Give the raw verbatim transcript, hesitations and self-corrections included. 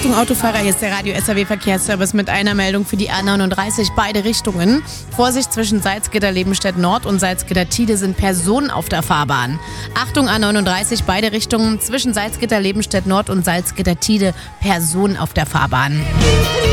Achtung Autofahrer, hier ist der Radio S R W Verkehrsservice mit einer Meldung für die A neununddreißig, beide Richtungen. Vorsicht, zwischen Salzgitter-Lebenstedt Nord und Salzgitter-Tide sind Personen auf der Fahrbahn. Achtung A neununddreißig, beide Richtungen, zwischen Salzgitter-Lebenstedt Nord und Salzgitter-Tide Personen auf der Fahrbahn.